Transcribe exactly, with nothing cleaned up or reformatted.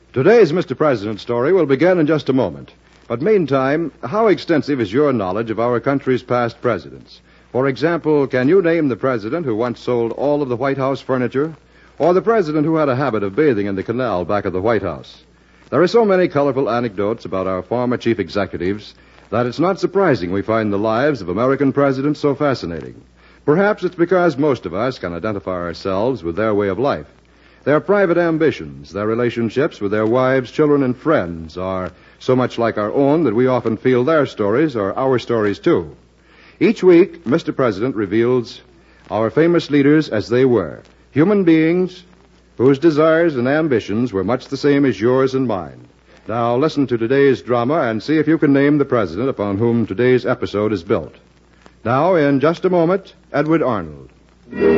Today's Mister President story will begin in just a moment. But meantime, how extensive is your knowledge of our country's past presidents? For example, can you name the president who once sold all of the White House furniture? Or the president who had a habit of bathing in the canal back of the White House? There are so many colorful anecdotes about our former chief executives that it's not surprising we find the lives of American presidents so fascinating. Perhaps it's because most of us can identify ourselves with their way of life. Their private ambitions, their relationships with their wives, children, and friends are so much like our own that we often feel their stories are our stories, too. Each week, Mister President reveals our famous leaders as they were, human beings whose desires and ambitions were much the same as yours and mine. Now, listen to today's drama and see if you can name the president upon whom today's episode is built. Now, in just a moment, Edward Arnold.